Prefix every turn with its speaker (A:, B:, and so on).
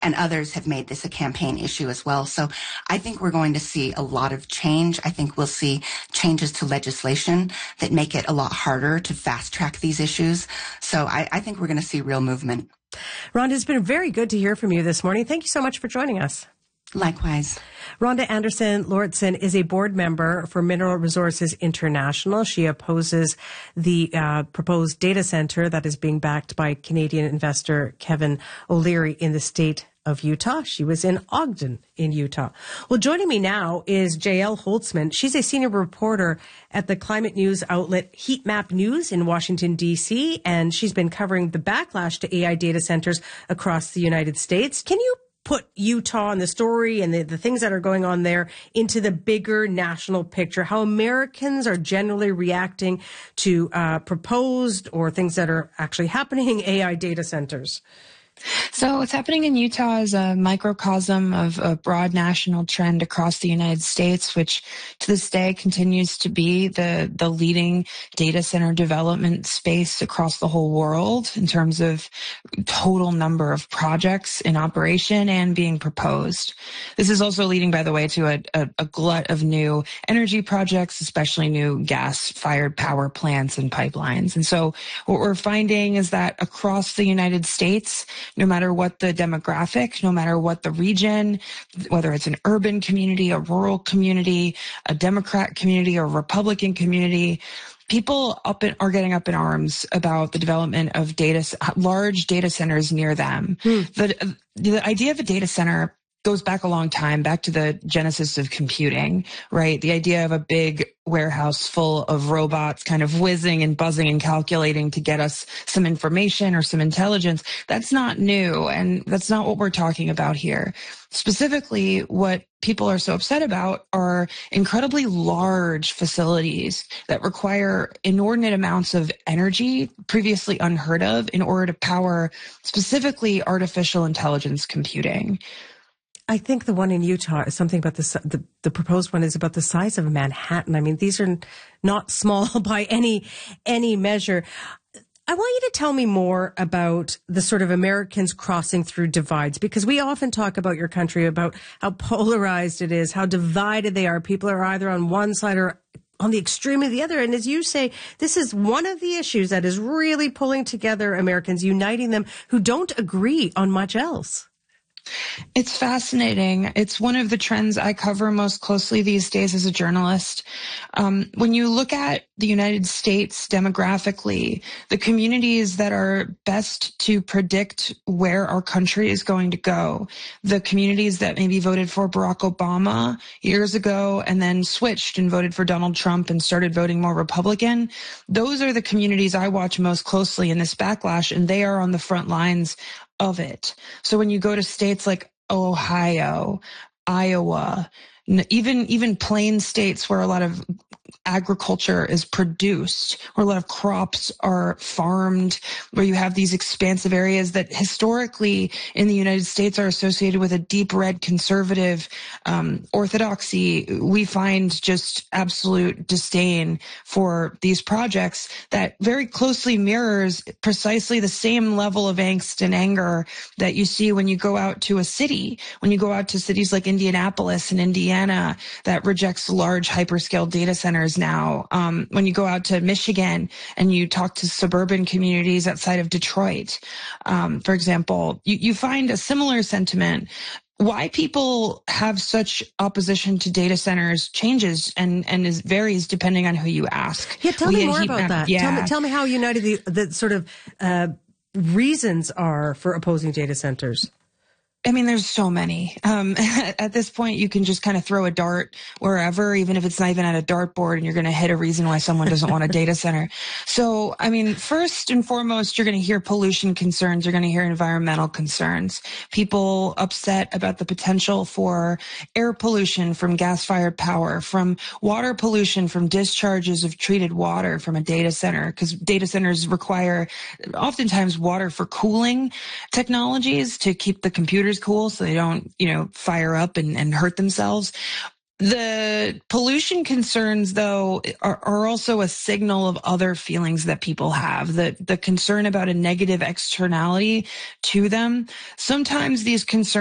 A: and others have made this a campaign issue as well. So I think we're going to see a lot of change. I think we'll see changes to legislation that make it a lot harder to fast track these issues. So I think we're going to see real movement.
B: Rhonda, it's been very good to hear from you this morning. Thank you so much for joining us.
A: Likewise.
B: Rhonda Anderson Lauritsen is a board member for Mineral Resources International. She opposes the proposed data center that is being backed by Canadian investor Kevin O'Leary in the state of Utah. She was in Ogden in Utah. Well, joining me now is Jael Holtzman. She's a senior reporter at the climate news outlet Heatmap News in Washington, D.C., and she's been covering the backlash to AI data centers across the United States. Can you put Utah and the story and the things that are going on there into the bigger national picture, how Americans are generally reacting to proposed or things that are actually happening, AI data centers?
C: So what's happening in Utah is a microcosm of a broad national trend across the United States, which to this day continues to be the leading data center development space across the whole world in terms of total number of projects in operation and being proposed. This is also leading, by the way, to a glut of new energy projects, especially new gas-fired power plants and pipelines. And so what we're finding is that across the United States, no matter what the demographic, no matter what the region, whether it's an urban community, a rural community, a Democrat community, or a Republican community, people are getting up in arms about the development of large data centers near them. The idea of a data center goes back a long time, back to the genesis of computing, right? The idea of a big warehouse full of robots kind of whizzing and buzzing and calculating to get us some information or some intelligence, that's not new, and that's not what we're talking about here. Specifically, what people are so upset about are incredibly large facilities that require inordinate amounts of energy, previously unheard of, in order to power specifically artificial intelligence computing.
B: I think the one in Utah is something about the proposed one is about the size of Manhattan. I mean, these are not small by any measure. I want you to tell me more about the sort of Americans crossing through divides, because we often talk about your country, about how polarized it is, how divided they are. People are either on one side or on the extreme of the other. And as you say, this is one of the issues that is really pulling together Americans, uniting them who don't agree on much else.
C: It's fascinating. It's one of the trends I cover most closely these days as a journalist. When you look at the United States demographically, the communities that are best to predict where our country is going to go, the communities that maybe voted for Barack Obama years ago and then switched and voted for Donald Trump and started voting more Republican, those are the communities I watch most closely in this backlash, and they are on the front lines of it. So when you go to states like Ohio, Iowa, even plain states where a lot of agriculture is produced, where a lot of crops are farmed, where you have these expansive areas that historically in the United States are associated with a deep red conservative orthodoxy, we find just absolute disdain for these projects that very closely mirrors precisely the same level of angst and anger that you see when you go out to a city, when you go out to cities like Indianapolis and Indiana that rejects large hyperscale data centers now. When you go out to Michigan and you talk to suburban communities outside of Detroit, for example, you find a similar sentiment. Why people have such opposition to data centers changes and varies depending on who you ask.
B: Yeah, tell me more about that. Yeah. Tell me how united the sort of reasons are for opposing data centers.
C: I mean, there's so many. At this point, you can just kind of throw a dart wherever, even if it's not even at a dartboard, and you're going to hit a reason why someone doesn't want a data center. So, I mean, first and foremost, you're going to hear pollution concerns. You're going to hear environmental concerns. People upset about the potential for air pollution from gas-fired power, from water pollution from discharges of treated water from a data center, because data centers require oftentimes water for cooling technologies to keep the computers cool so they don't, fire up and hurt themselves. The pollution concerns, though, are also a signal of other feelings that people have. The concern about a negative externality to them. Sometimes these concerns